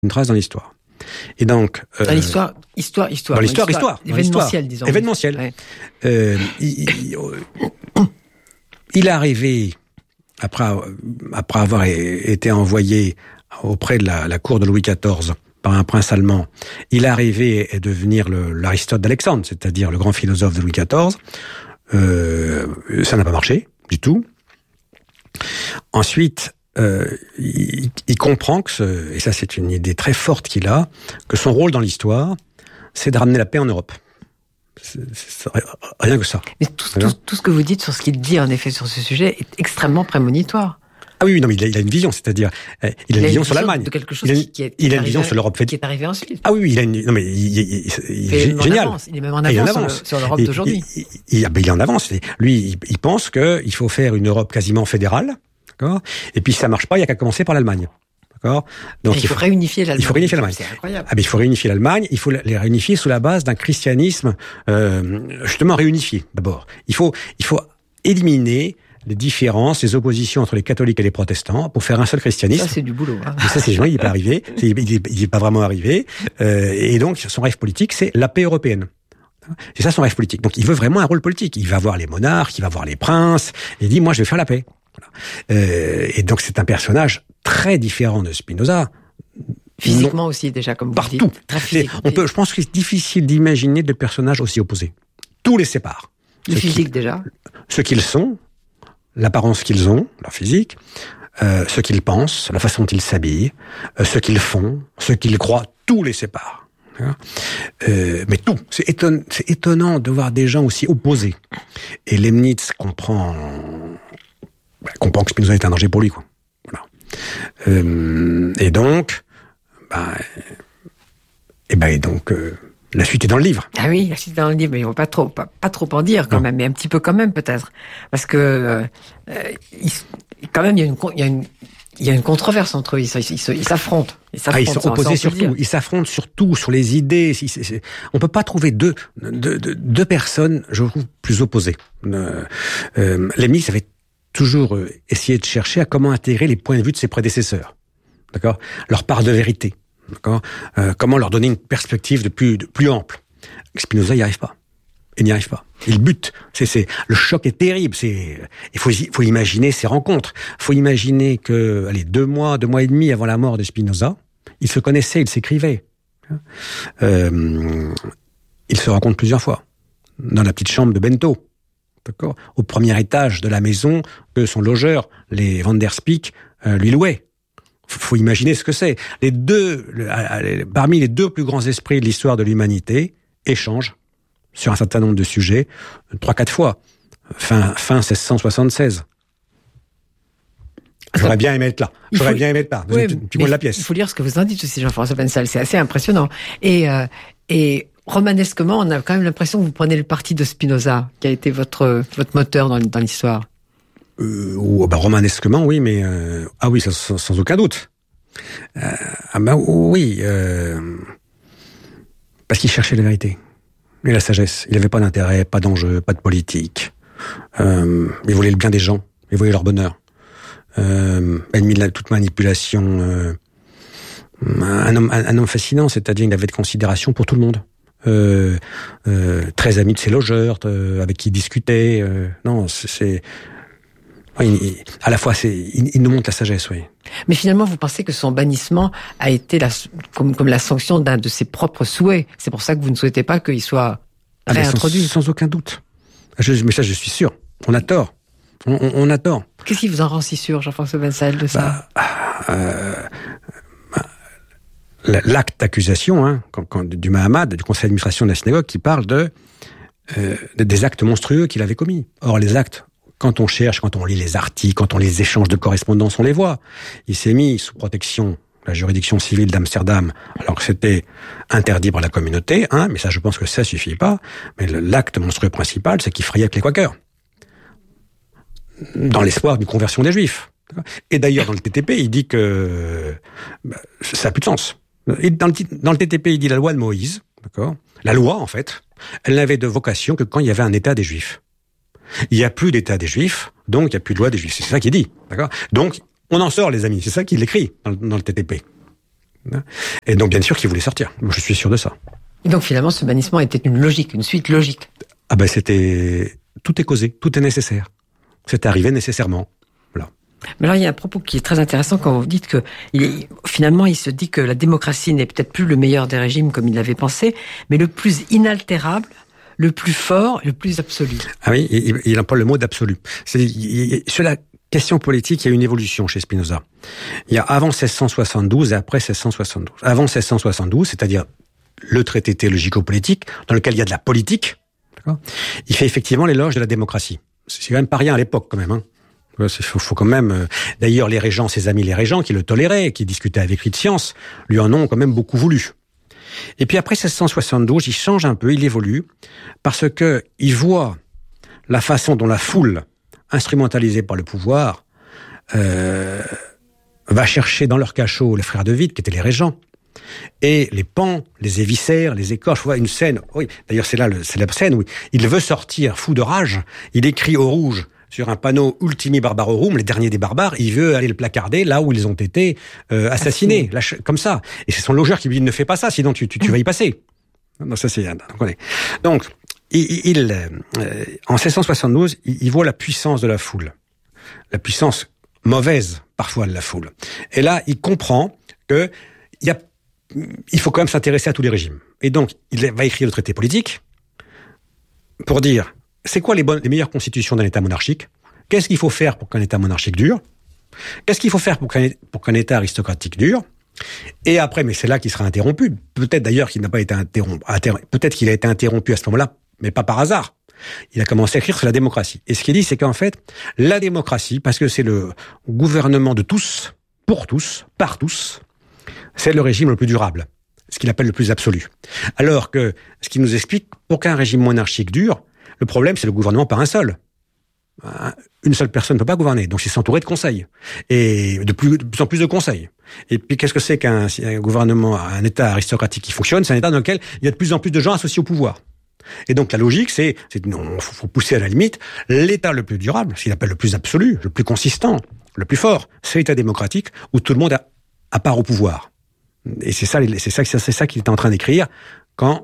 une trace dans l'histoire. Et donc dans l'histoire. Dans l'histoire. Événementielle, disons. Événementielle. Ouais. Il est arrivé après avoir été envoyé auprès de la cour de Louis XIV par un prince allemand. Il est arrivé à devenir l'Aristote d'Alexandre, c'est-à-dire le grand philosophe de Louis XIV. Ça n'a pas marché du tout. Ensuite, il comprend et ça c'est une idée très forte qu'il a, que son rôle dans l'histoire, c'est de ramener la paix en Europe. C'est rien que ça. Mais tout ce que vous dites sur ce qu'il dit en effet sur ce sujet est extrêmement prémonitoire. Ah oui, non, mais il a une vision, c'est-à-dire, il a une vision sur l'Allemagne. De quelque chose il a une vision sur l'Europe qui est arrivé ensuite. Ah oui, il est génial. Il est même en avance sur l'Europe d'aujourd'hui. Il est en avance. Lui, il pense qu'il faut faire une Europe quasiment fédérale, d'accord? Et puis si ça marche pas, il y a qu'à commencer par l'Allemagne. D'accord? Donc il faut réunifier l'Allemagne. Il faut réunifier l'Allemagne. C'est incroyable. Ah ben il faut réunifier l'Allemagne, il faut les réunifier sous la base d'un christianisme justement réunifié d'abord. Il faut éliminer les différences, les oppositions entre les catholiques et les protestants pour faire un seul christianisme. Ça c'est du boulot. Hein. Mais ça c'est il est pas arrivé, il est pas vraiment arrivé. Et donc son rêve politique c'est la paix européenne. C'est ça son rêve politique. Donc il veut vraiment un rôle politique. Il va voir les monarques, il va voir les princes. Et il dit moi je vais faire la paix. Voilà. Et donc c'est un personnage très différent de Spinoza. Physiquement aussi déjà comme vous partout. Dites. Très physiquement. Je pense que c'est difficile d'imaginer deux personnages aussi opposés. Tout les sépare. Le physique déjà. Ce qu'ils sont, l'apparence qu'ils ont, leur physique, ce qu'ils pensent, la façon dont ils s'habillent, ce qu'ils font, ce qu'ils croient, tout les sépare. Mais tout, c'est étonnant de voir des gens aussi opposés. Et Leibniz comprend que Spinoza est un danger pour lui, quoi. Voilà. Et donc, la suite est dans le livre. Ah oui, la suite est dans le livre, mais il ne faut pas trop en dire quand même, mais un petit peu quand même peut-être, parce que quand même il y a une controverse entre eux, ils s'affrontent. Ils sont opposés sur tout. Ils s'affrontent surtout sur les idées. On peut pas trouver deux personnes, je trouve, plus opposées. Leibniz avait toujours essayé de chercher à comment intégrer les points de vue de ses prédécesseurs. D'accord? Leur part de vérité. D'accord? Comment leur donner une perspective de plus ample. Spinoza n'y arrive pas. Il n'y arrive pas. Il bute. Le choc est terrible. Il faut imaginer ces rencontres. Il faut imaginer que, 2 mois et demi avant la mort de Spinoza, ils se connaissaient, ils s'écrivaient. Ils se rencontrent plusieurs fois. Dans la petite chambre de Bento. D'accord? Au premier étage de la maison que son logeur, les Van der Spijk, lui louaient. Faut imaginer ce que c'est. Parmi les 2 plus grands esprits de l'histoire de l'humanité, échangent sur un certain nombre de sujets, 3-4 fois. Fin 1676. J'aurais bien aimé être là. Oui, tu vois la pièce. Il faut lire ce que vous en dites aussi, Jean-François Bensal. C'est assez impressionnant. Et romanesquement, on a quand même l'impression que vous prenez le parti de Spinoza, qui a été votre moteur dans l'histoire. Romanesquement, oui, mais oui, sans aucun doute. Oui, parce qu'il cherchait la vérité et la sagesse. Il n'avait pas d'intérêt, pas d'enjeu, pas de politique. Il voulait le bien des gens, il voulait leur bonheur. Ennemi de toute manipulation. Un homme fascinant, c'est-à-dire il avait de considération pour tout le monde. Très ami de ses logeurs, avec qui il discutait. À la fois, il nous montre la sagesse, oui. Mais finalement, vous pensez que son bannissement a été comme la sanction d'un de ses propres souhaits. C'est pour ça que vous ne souhaitez pas qu'il soit réintroduit. Sans aucun doute. Mais ça, je suis sûr. On a tort. On a tort. Qu'est-ce qui vous en rend si sûr, Jean-François Bensal, de ça? L'acte d'accusation, du Mahamad, du conseil d'administration de la synagogue, qui parle des actes monstrueux qu'il avait commis. Or, les actes, quand on cherche, quand on lit les articles, quand on lit les échanges de correspondance, on les voit. Il s'est mis sous protection de la juridiction civile d'Amsterdam, alors que c'était interdit par la communauté, mais ça, je pense que ça suffit pas. Mais l'acte monstrueux principal, c'est qu'il frayait avec les Quakers. Dans l'espoir d'une conversion des Juifs. Et d'ailleurs, dans le TTP, il dit que ça n'a plus de sens. Et dans le TTP, il dit la loi de Moïse, d'accord? La loi, en fait, elle n'avait de vocation que quand il y avait un État des Juifs. Il n'y a plus d'État des Juifs, donc il n'y a plus de loi des Juifs. C'est ça qu'il dit, d'accord? Donc, on en sort, les amis. C'est ça qu'il écrit dans le TTP. Et donc, bien sûr qu'il voulait sortir. Moi, je suis sûr de ça. Et donc, finalement, ce bannissement était une logique, une suite logique. Ah ben, tout est causé, tout est nécessaire. C'est arrivé nécessairement. Voilà. Mais alors, il y a un propos qui est très intéressant quand vous dites que finalement, il se dit que la démocratie n'est peut-être plus le meilleur des régimes comme il l'avait pensé, mais le plus inaltérable, le plus fort, le plus absolu. Ah oui, il emploie le mot d'absolu. Sur la question politique, il y a une évolution chez Spinoza. Il y a avant 1672 et après 1672. Avant 1672, c'est-à-dire le traité théologico-politique, dans lequel il y a de la politique, d'accord, il fait effectivement l'éloge de la démocratie. C'est quand même pas rien à l'époque, quand même. Il faut quand même. D'ailleurs, les régents, ses amis les régents, qui le toléraient, qui discutaient avec lui de science, lui en ont quand même beaucoup voulu. Et puis après 1672, il change un peu, il évolue, parce que il voit la façon dont la foule, instrumentalisée par le pouvoir, va chercher dans leur cachot les frères de Witt, qui étaient les régents, et les pend, les éviscère, les écorche. On voit une scène, oui, d'ailleurs c'est la scène où il veut sortir fou de rage, il écrit au rouge sur un panneau Ultimi Barbarorum, les derniers des barbares, il veut aller le placarder là où ils ont été assassinés, là, comme ça. Et c'est son logeur qui lui dit ne fais pas ça, sinon tu vas y passer. Non, ça c'est. Donc, en 1672, il voit la puissance de la foule, la puissance mauvaise parfois de la foule. Et là, il comprend que il faut quand même s'intéresser à tous les régimes. Et donc, il va écrire le traité politique pour dire c'est quoi les meilleures constitutions d'un État monarchique? Qu'est-ce qu'il faut faire pour qu'un État monarchique dure? Qu'est-ce qu'il faut faire pour qu'un État aristocratique dure? Et après, mais c'est là qu'il sera interrompu. Peut-être d'ailleurs qu'il n'a pas été interrompu. Peut-être qu'il a été interrompu à ce moment-là, mais pas par hasard. Il a commencé à écrire sur la démocratie. Et ce qu'il dit, c'est qu'en fait, la démocratie, parce que c'est le gouvernement de tous, pour tous, par tous, c'est le régime le plus durable, ce qu'il appelle le plus absolu. Alors que, ce qui nous explique, pour qu'un régime monarchique dure, le problème, c'est le gouvernement par un seul. Une seule personne ne peut pas gouverner, donc c'est s'entourer de conseils. Et de plus en plus de conseils. Et puis, qu'est-ce que c'est qu'un gouvernement, un État aristocratique qui fonctionne? C'est un État dans lequel il y a de plus en plus de gens associés au pouvoir. Et donc, la logique, faut pousser à la limite, l'État le plus durable, ce qu'il appelle le plus absolu, le plus consistant, le plus fort, c'est l'État démocratique où tout le monde a part au pouvoir. Et c'est ça qu'il est en train d'écrire quand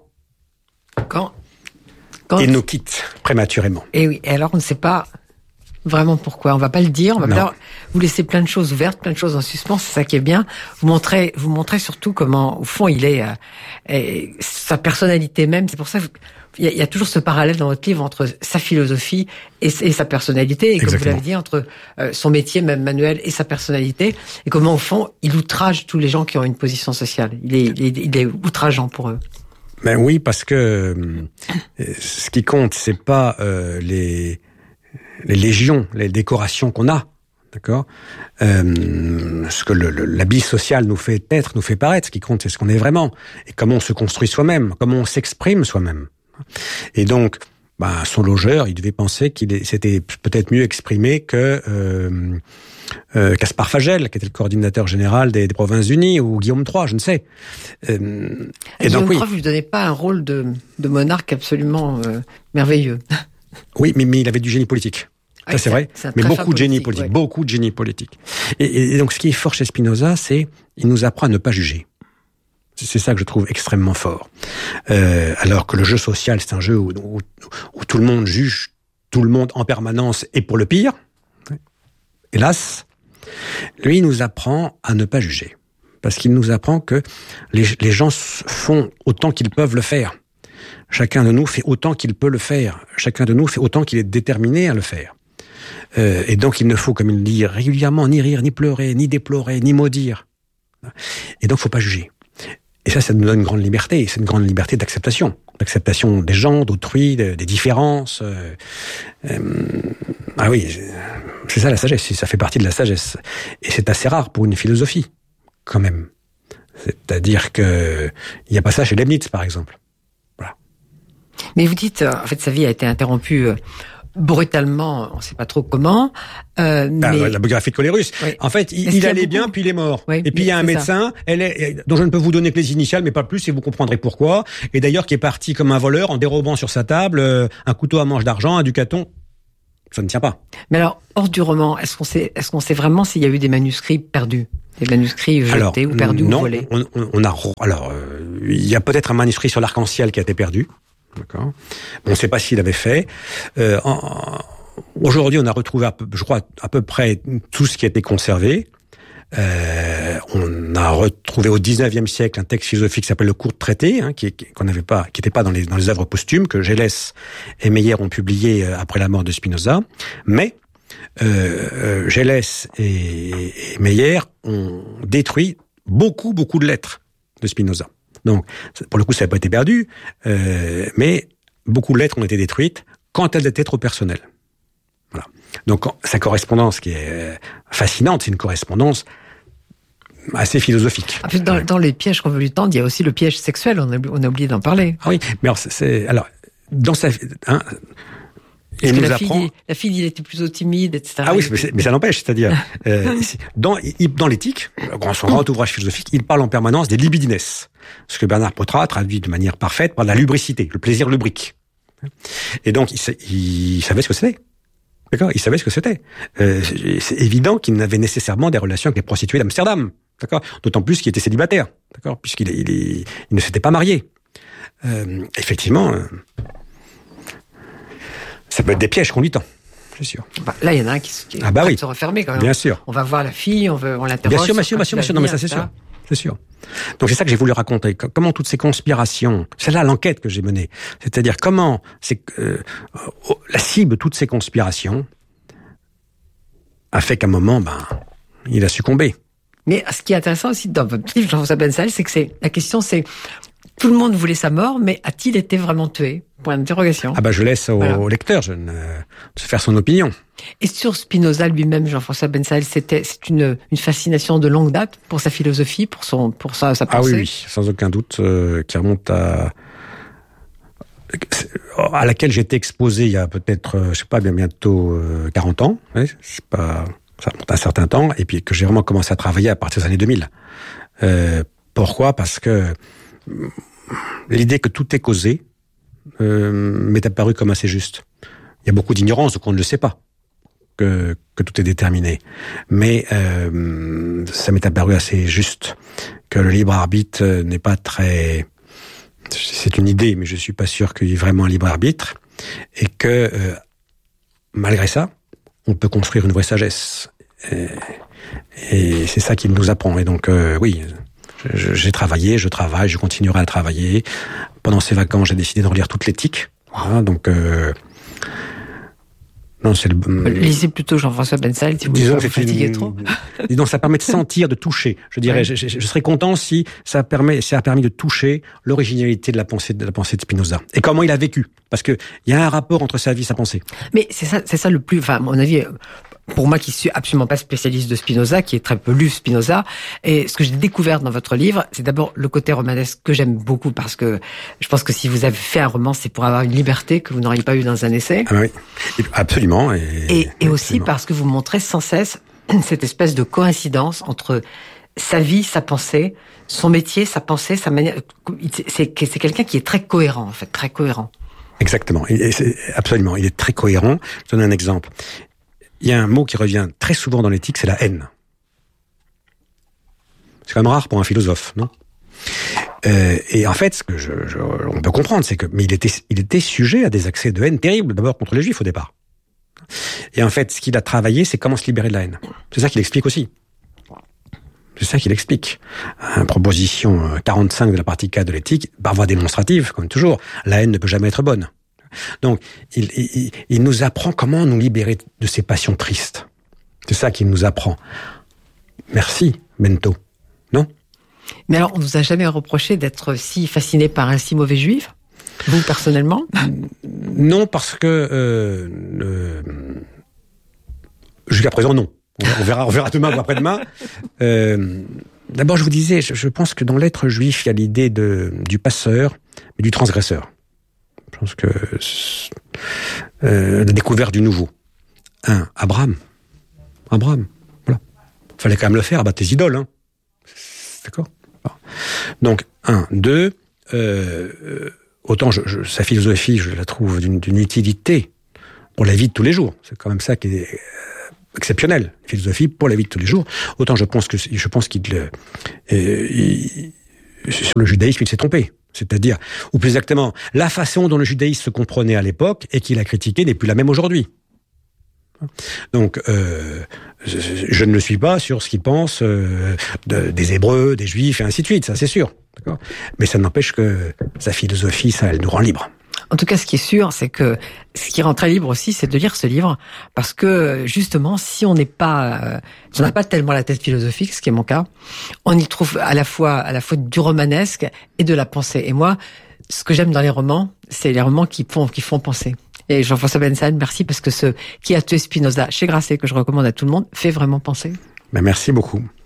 il nous quitte prématurément. Et oui, et alors on ne sait pas vraiment pourquoi. On va pas le dire. On va pas vous laisser plein de choses ouvertes, plein de choses en suspens. C'est ça qui est bien. Vous montrez surtout comment, au fond, il est sa personnalité même. C'est pour ça qu'il y a toujours ce parallèle dans votre livre entre sa philosophie et sa personnalité. Et comme vous l'avez dit, entre son métier, même manuel, et sa personnalité. Et comment, au fond, il outrage tous les gens qui ont une position sociale. Il est outrageant pour eux. Ben oui, parce que ce qui compte, c'est pas les légions, les décorations qu'on a, d'accord. Ce que l'habit social nous fait être, nous fait paraître. Ce qui compte, c'est ce qu'on est vraiment et comment on se construit soi-même, comment on s'exprime soi-même. Et donc, son logeur, il devait penser qu'il s'était peut-être mieux exprimé que Caspar Fagel, qui était le coordinateur général des Provinces-Unies, ou Guillaume III, je ne sais. Et Guillaume III, vous lui donnez pas un rôle de monarque absolument merveilleux. Oui, mais il avait du génie politique. Ça, c'est vrai. Mais beaucoup de génie politique. Beaucoup de génie politique. Et donc, ce qui est fort chez Spinoza, c'est il nous apprend à ne pas juger. C'est ça que je trouve extrêmement fort. Alors que le jeu social, c'est un jeu où tout le monde juge tout le monde en permanence et pour le pire. Hélas, lui, il nous apprend à ne pas juger. Parce qu'il nous apprend que les gens font autant qu'ils peuvent le faire. Chacun de nous fait autant qu'il peut le faire. Chacun de nous fait autant qu'il est déterminé à le faire. Et donc, il ne faut, comme il dit régulièrement, ni rire, ni pleurer, ni déplorer, ni maudire. Et donc, il ne faut pas juger. Et ça nous donne une grande liberté. C'est une grande liberté d'acceptation. D'acceptation des gens, d'autrui, des différences. Ah oui, c'est ça la sagesse. Ça fait partie de la sagesse. Et c'est assez rare pour une philosophie, quand même. C'est-à-dire que il n'y a pas ça chez Leibniz, par exemple. Voilà. Mais vous dites, en fait, sa vie a été interrompue brutalement, on ne sait pas trop comment. Mais... La biographie de Colérus. Oui. En fait, il allait bien, puis il est mort. Oui, et puis il y a un médecin, dont je ne peux vous donner que les initiales, mais pas plus, et vous comprendrez pourquoi. Et d'ailleurs, qui est parti comme un voleur en dérobant sur sa table un couteau à manche d'argent, un ducaton. Ça ne tient pas. Mais alors, hors du roman, est-ce qu'on sait vraiment s'il y a eu des manuscrits perdus? Des manuscrits jetés ou perdus ou volés? Il y a peut-être un manuscrit sur l'arc-en-ciel qui a été perdu. D'accord. On ne sait pas s'il avait fait. Aujourd'hui, on a retrouvé, je crois, à peu près tout ce qui a été conservé. On a retrouvé au XIXe siècle un texte philosophique qui s'appelle le Court Traité, qui n'était pas dans les œuvres posthumes que Gélès et Meyer ont publié après la mort de Spinoza. Mais Gélès et Meyer ont détruit beaucoup de lettres de Spinoza. Donc, pour le coup, ça n'a pas été perdu, mais beaucoup de lettres ont été détruites quand elles étaient trop personnelles. Voilà. Donc, sa correspondance qui est fascinante, c'est une correspondance assez philosophique. Dans les pièges qu'on veut lui tendre, il y a aussi le piège sexuel, on a oublié d'en parler. Ah oui, mais dans sa... Et nous apprend... la fille, il était plutôt timide, etc. Ah oui, mais ça n'empêche, c'est-à-dire, dans l'éthique, dans son grand ouvrage philosophique, il parle en permanence des libidines. Ce que Bernard Poitras traduit de manière parfaite par la lubricité, le plaisir lubrique. Et donc, il savait ce que c'était. D'accord, il savait ce que c'était. C'est évident qu'il n'avait nécessairement des relations avec les prostituées d'Amsterdam. D'accord, d'autant plus qu'il était célibataire. D'accord, puisqu'il ne s'était pas marié. Effectivement, ça peut être des pièges qu'on lui tend, c'est sûr. Là, il y en a un qui se refermer quand même. Bien sûr. On va voir la fille, on l'interroge. Bien sûr. Non, mais ça, c'est sûr. C'est sûr. Donc, c'est ça que j'ai voulu raconter. Comment toutes ces conspirations, c'est là l'enquête que j'ai menée. C'est-à-dire comment la cible de toutes ces conspirations a fait qu'à un moment, il a succombé. Mais ce qui est intéressant aussi dans votre livre, Jean-François Bensaïl, c'est que la question, c'est tout le monde voulait sa mort, mais a-t-il été vraiment tué? Point d'interrogation. Je laisse au lecteur de se faire son opinion. Et sur Spinoza lui-même, Jean-François Bensaïl, c'est une fascination de longue date pour sa philosophie, pour sa pensée. Ah oui, sans aucun doute, qui remonte à laquelle j'ai été exposé il y a peut-être, bientôt 40 ans. Ouais, ça remonte à un certain temps, et puis que j'ai vraiment commencé à travailler à partir des années 2000. Pourquoi ? Parce que l'idée que tout est causé m'est apparue comme assez juste. Il y a beaucoup d'ignorance, donc on ne le sait pas que tout est déterminé. Mais ça m'est apparu assez juste que le libre arbitre n'est pas très... C'est une idée, mais je suis pas sûr qu'il y ait vraiment un libre arbitre, et que malgré ça, on peut construire une vraie sagesse. Et c'est ça qu'il nous apprend. Et donc, oui, j'ai travaillé, je travaille, je continuerai à travailler. Pendant ces vacances, j'ai décidé de relire toute l'éthique. Voilà, donc... non, c'est lisez plutôt Jean-François Bensaïl, si vous vous fatiguez trop. Disons, ça permet de sentir, de toucher. Je dirais, je serais content si ça a permis de toucher l'originalité de la pensée de Spinoza. Et comment il a vécu. Parce que il y a un rapport entre sa vie et sa pensée. Mais c'est ça le plus, à mon avis, pour moi qui suis absolument pas spécialiste de Spinoza, qui est très peu lu Spinoza, et ce que j'ai découvert dans votre livre, c'est d'abord le côté romanesque que j'aime beaucoup, parce que je pense que si vous avez fait un roman, c'est pour avoir une liberté que vous n'auriez pas eu dans un essai. Ah oui, absolument. Et aussi parce que vous montrez sans cesse cette espèce de coïncidence entre sa vie, sa pensée, son métier, sa pensée, sa manière. C'est quelqu'un qui est très cohérent, en fait, très cohérent. Exactement. Absolument. Il est très cohérent. Je donne un exemple. Il y a un mot qui revient très souvent dans l'éthique, c'est la haine. C'est quand même rare pour un philosophe, non ? Et en fait, ce que on peut comprendre, c'est que, mais il était sujet à des accès de haine terribles, d'abord contre les Juifs au départ. Et en fait, ce qu'il a travaillé, c'est comment se libérer de la haine. C'est ça qu'il explique aussi. C'est ça qu'il explique. Proposition 45 de la partie 4 de l'éthique, par voie démonstrative, comme toujours, la haine ne peut jamais être bonne. Donc, il nous apprend comment nous libérer de ces passions tristes. C'est ça qu'il nous apprend. Merci, Bento. Non ? Mais alors, on ne vous a jamais reproché d'être si fasciné par un si mauvais juif ? Vous, personnellement ? Non, parce que... jusqu'à présent, non. On verra demain ou après-demain. D'abord, je vous disais, je pense que dans l'être juif, il y a l'idée du passeur et du transgresseur. Je pense que la découverte du nouveau. Abraham. Voilà. Fallait quand même le faire, tes idoles, hein. D'accord ? Donc, 2, autant sa philosophie, je la trouve d'une utilité pour la vie de tous les jours. C'est quand même ça qui est exceptionnelle, philosophie pour la vie de tous les jours. Autant je pense qu'il sur le judaïsme, il s'est trompé. C'est-à-dire, ou plus exactement, la façon dont le judaïsme se comprenait à l'époque et qu'il a critiqué n'est plus la même aujourd'hui. Donc, je ne le suis pas sur ce qu'il pense des Hébreux, des Juifs et ainsi de suite, ça c'est sûr. D'accord ? Mais ça n'empêche que sa philosophie, ça, elle nous rend libres. En tout cas, ce qui est sûr, c'est que ce qui rend très libre aussi, c'est de lire ce livre, parce que justement, si on n'a pas tellement la tête philosophique, ce qui est mon cas, on y trouve à la fois du romanesque et de la pensée. Et moi, ce que j'aime dans les romans, c'est les romans qui font penser. Et Jean-François Bennesson, merci, parce que Qui a tué Spinoza chez Grasset, que je recommande à tout le monde, fait vraiment penser. Merci beaucoup.